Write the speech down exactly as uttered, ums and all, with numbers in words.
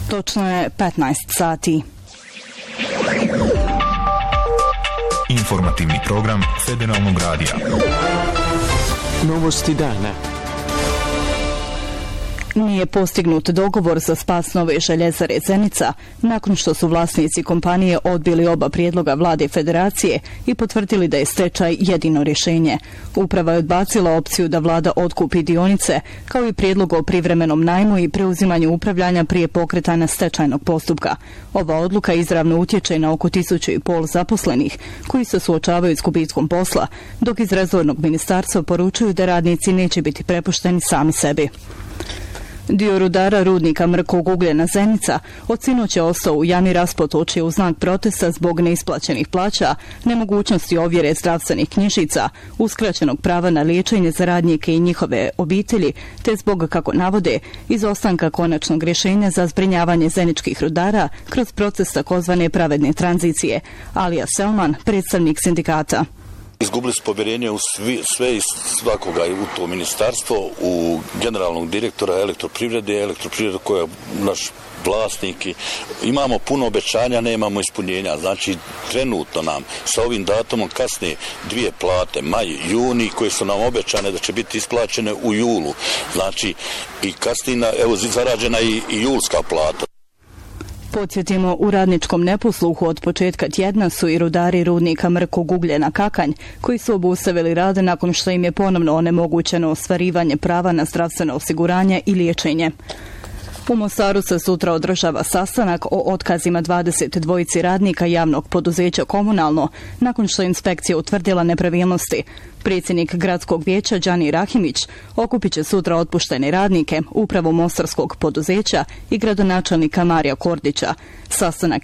Točno je petnaest sati. Informativni program Federalnog radija. Novosti dana. Nije postignut dogovor za spas nove željezare Zenica nakon što su vlasnici kompanije odbili oba prijedloga vlade Federacije i potvrdili da je stečaj jedino rješenje. Uprava je odbacila opciju da vlada otkupi dionice, kao i prijedlog o privremenom najmu i preuzimanju upravljanja prije pokretanja stečajnog postupka. Ova odluka izravno utječe na oko tisuću i pol zaposlenih koji se suočavaju s gubitkom posla, dok iz resornog ministarstva poručuju da radnici neće biti prepušteni sami sebi. Dio rudara rudnika mrkog ugljena Zenica od sinoća ostao u jami raspotočje u znak protesta zbog neisplaćenih plaća, nemogućnosti ovjere zdravstvenih knjižica, uskraćenog prava na liječenje za radnike i njihove obitelji, te zbog, kako navode, izostanka konačnog rješenja za zbrinjavanje zeničkih rudara kroz proces takozvane pravedne tranzicije. Alija Selman, predstavnik sindikata. Izgubili su povjerenje u svi, sve i svakoga u to ministarstvo, u generalnog direktora elektroprivrede, elektroprivrede koja je naš vlasnik. Imamo puno obećanja, nemamo ispunjenja. Znači, trenutno nam sa ovim datumom kasne dvije plate, maj, juni, koje su nam obećane da će biti isplaćene u julu. Znači, i kasnije, evo, zarađena i, i julska plata. Podsjetimo, u radničkom neposluhu od početka tjedna su i rudari rudnika mrkog ugljena Kakanj, koji su obustavili rad nakon što im je ponovno onemogućeno ostvarivanje prava na zdravstveno osiguranje i liječenje. U Mostaru se sutra održava sastanak o otkazima dvadeset dvojici radnika javnog poduzeća Komunalno, nakon što je inspekcija utvrdila nepravilnosti. Predsjednik gradskog vijeća Đani Rahimić okupit će sutra otpuštene radnike, upravu mostarskog poduzeća i gradonačelnika Marija Kordića. Sastanak